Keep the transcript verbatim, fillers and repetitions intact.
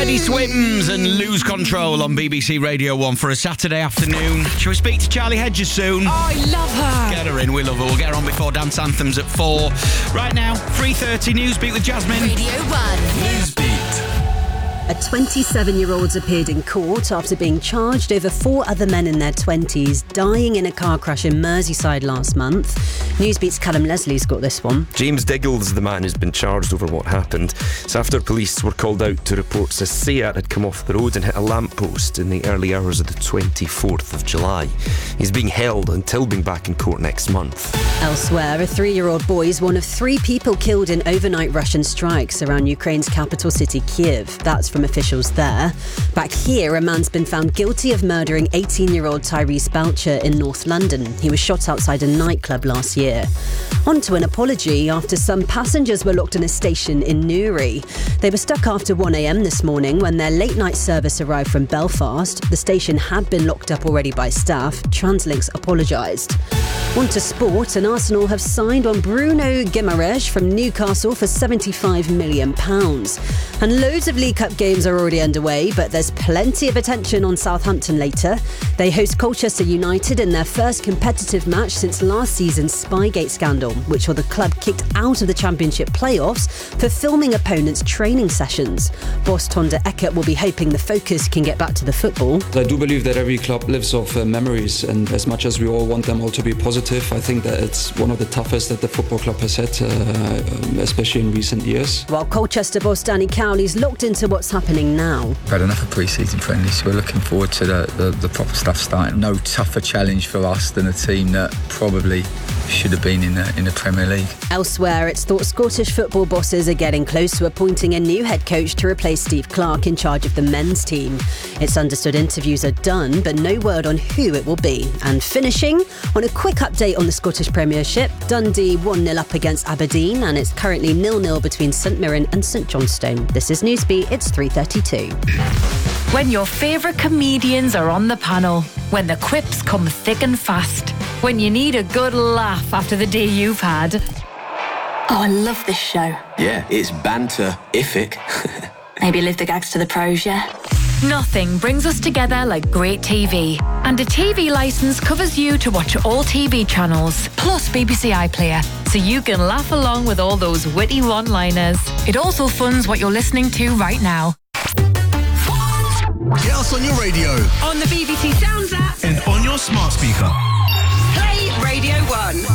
Teddy Swims and Lose Control on B B C Radio one for a Saturday afternoon. Shall we speak to Charlie Hedges soon? Oh, I love her. Get her in, we love her. We'll get her on before Dance Anthems at four. Right now, three thirty Newsbeat with Jasmine. Radio one. Newsbeat. A twenty-seven-year-old's appeared in court after being charged over four other men in their twenties dying in a car crash in Merseyside last month. Newsbeat's Callum Leslie's got this one. James Diggle's the man who's been charged over what happened. It's after police were called out to reports a Seat had come off the road and hit a lamppost in the early hours of the twenty-fourth of July. He's being held until being back in court next month. Elsewhere, a three-year-old boy is one of three people killed in overnight Russian strikes around Ukraine's capital city, Kiev. That's from officials there. Back here, a man's been found guilty of murdering eighteen-year-old Tyrese Belcher in North London. He was shot outside a nightclub last year. On to an apology after some passengers were locked in a station in Newry. They were stuck after one a.m. this morning when their late-night service arrived from Belfast. The station had been locked up already by staff. Translinks apologised. On to sport, and Arsenal have signed on Bruno Guimaraes from Newcastle for seventy-five million pounds. And loads of League Cup games are already underway, but there's plenty of attention on Southampton later. They host Colchester United in their first competitive match since last season's Spygate scandal, which saw the club kicked out of the Championship playoffs for filming opponents' training sessions. Boss Tonda Eckert will be hoping the focus can get back to the football. I do believe that every club lives off uh, memories, and as much as we all want them all to be positive, I think that it's one of the toughest that the football club has had, uh, especially in recent years. While Colchester boss Danny Cowley's looked into what's happening now. We've had enough of pre-season friendlies, so we're looking forward to the, the, the proper stuff starting. No tougher challenge for us than a team that probably should have been in the, in the Premier League. Elsewhere, it's thought Scottish football bosses are getting close to appointing a new head coach to replace Steve Clarke in charge of the men's team. It's understood interviews are done, but no word on who it will be. And finishing, on a quick update on the Scottish Premiership, Dundee one nil up against Aberdeen, and it's currently nil nil between St Mirren and St Johnstone. This is Newsbeat, it's three thirty-two. When your favourite comedians are on the panel, when the quips come thick and fast, when you need a good laugh after the day you've had. Oh, I love this show. Yeah, it's banter-ific. Maybe leave the gags to the pros, yeah? Nothing brings us together like great T V. And a T V licence covers you to watch all T V channels, plus B B C iPlayer, so you can laugh along with all those witty one-liners. It also funds what you're listening to right now. Get us on your radio, On the B B C Sounds app. and on your smart speaker. Play Radio one.